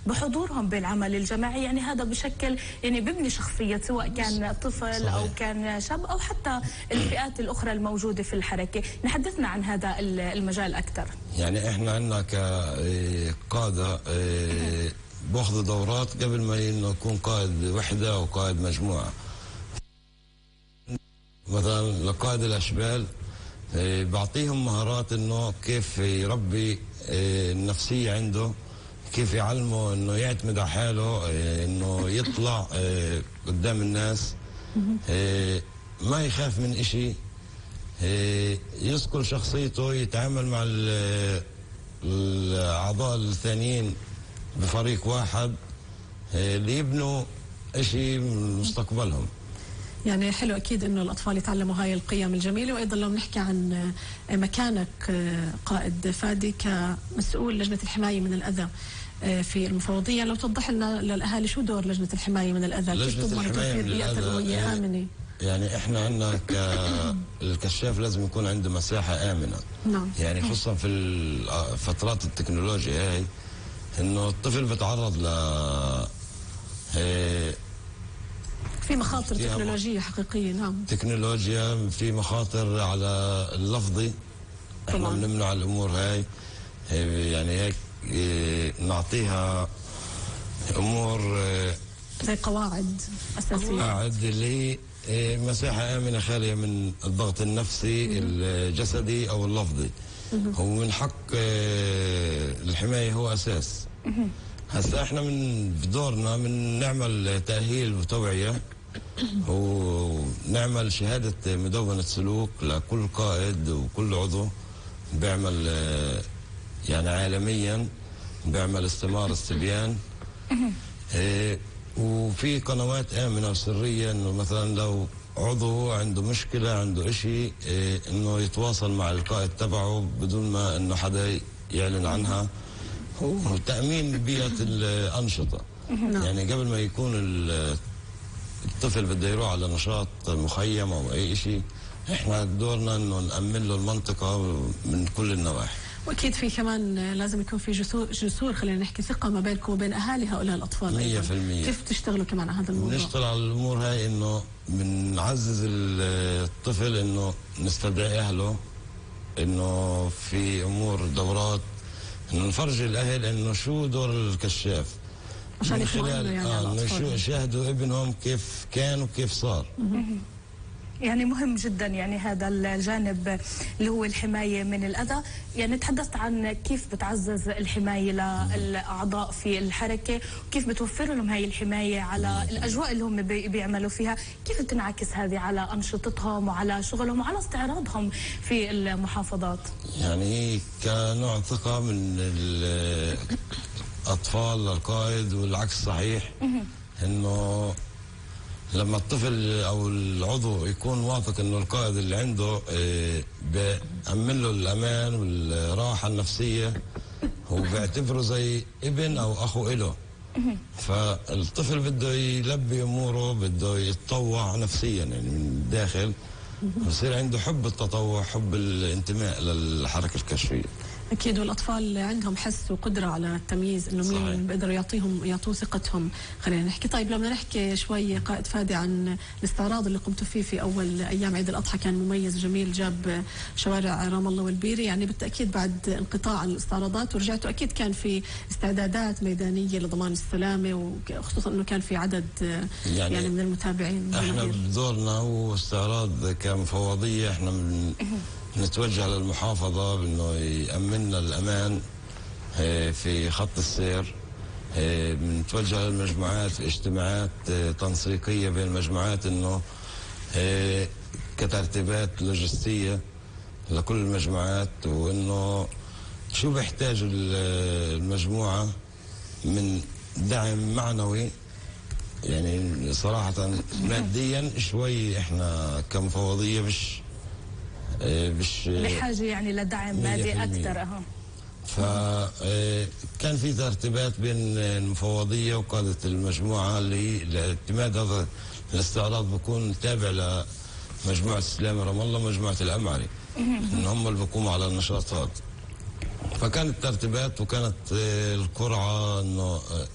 بحضورهم بالعمل الجماعي. يعني هذا بشكل يعني ببني شخصية، سواء كان طفل صحيح. أو كان شاب أو حتى الفئات الأخرى الموجودة في الحركة. نحدثنا عن هذا المجال أكثر. يعني احنا عندنا كقادة باخذوا دورات قبل ما انه يكون قائد وحدة او قائد مجموعة. مثلا لقائد الاشبال بعطيهم مهارات انه كيف يربي النفسية عنده، كيف يعلمه انه يعتمد على حاله، انه يطلع قدام الناس، ما يخاف من اشي، يذكر شخصيته، يتعامل مع الأعضاء الثانيين بفريق واحد ليبنوا شيء مستقبلهم. يعني حلو أكيد إنه الأطفال يتعلموا هاي القيم الجميلة. وأيضا لو نحكي عن مكانك قائد فادي كمسؤول لجنة الحماية من الأذى في المفوضية، لو توضح لنا للأهالي شو دور لجنة الحماية من الأذى، كيف تضمن توفير بيئة تربوية آمنة؟ يعني احنا عندنا الكشاف لازم يكون عنده مساحة آمنة. نعم. يعني خصوصا في فترات التكنولوجيا هاي، انه الطفل بتعرض ل في مخاطر تكنولوجية حقيقية. نعم. تكنولوجيا، في مخاطر على اللفظي. احنا بنمنع الامور هاي. يعني هيك نعطيها امور زي قواعد اساسيه، قواعد اللي هي مساحه امنه خاليه من الضغط النفسي الجسدي او اللفظي. هو من حق الحمايه، هو اساس. هسا احنا في دورنا نعمل تاهيل وتوعيه، ونعمل شهاده مدونه سلوك لكل قائد وكل عضو بيعمل، يعني عالميا بيعمل استمارة استبيان. وفي قنوات آمنة وسرية، انه مثلا لو عضو عنده مشكلة، عنده اشي، انه يتواصل مع القائد تبعه بدون ما انه حدا يعلن عنها. وتأمين بيئة الأنشطة. يعني قبل ما يكون الطفل بده يروح على نشاط مخيم او اي اشي، احنا دورنا انه نأمن له المنطقة من كل النواحي. واكيد في كمان لازم يكون في جسور خلينا نحكي ثقه ما بينكم وبين اهالي هؤلاء الاطفال. 100%. كيف تشتغلوا كمان على هذا الموضوع؟ نشتغل على الامور هاي، انه بنعزز الطفل، انه نستدعي اهله، انه في امور دورات، انه نفرجي الاهل انه شو دور الكشاف، عشان من خلال يعني شو يشاهدوا ابنهم كيف كان وكيف صار. يعني مهم جدا يعني هذا الجانب اللي هو الحماية من الأذى. يعني تحدثت عن كيف بتعزز الحماية للأعضاء في الحركة، وكيف بتوفر لهم هاي الحماية على الأجواء اللي هم بيعملوا فيها، كيف بتنعكس هذه على أنشطتهم وعلى شغلهم وعلى استعراضهم في المحافظات. يعني كنوع ثقة من الأطفال للقائد، والعكس صحيح. إنه لما الطفل او العضو يكون واثق انه القائد اللي عنده بأمن له الامان والراحه النفسيه، هو بيعتبره زي ابن او اخو له. فالطفل بده يلبي اموره، بده يتطوع نفسيا يعني من الداخل، بصير عنده حب التطوع، حب الانتماء للحركه الكشفيه. اكيد، والاطفال عندهم حس وقدره على التمييز، انه مين بيقدروا يعطوه ثقتهم خلينا نحكي. طيب لو بدنا نحكي شوي قائد فادي عن الاستعراض اللي قمتوا فيه في اول ايام عيد الاضحى، كان مميز وجميل، جاب شوارع رام الله والبيري. يعني بالتاكيد بعد انقطاع الاستعراضات ورجعتوا اكيد كان في استعدادات ميدانيه لضمان السلامه، وخصوصا انه كان في عدد يعني من المتابعين. احنا بدورنا هو استعراض كمفوضيه، احنا نتوجه للمحافظة بأنه يأمننا الأمان في خط السير. بنتوجه للمجموعات في اجتماعات تنسيقية بين المجموعات، أنه كترتيبات لوجستية لكل المجموعات، وأنه شو بيحتاج المجموعة من دعم معنوي. يعني صراحة ماديا شوي احنا كمفوضية مش بحاجة يعني لدعم مادي أكثر. فكان في ترتيبات بين المفوضية وقادة المجموعة لاعتماد هذا الاستعراض، بكون تابع لمجموعة سلامة رام الله ومجموعة الأمعري، إن هم اللي بيقوموا على النشاطات. فكانت ترتيبات، وكانت القرعة إنه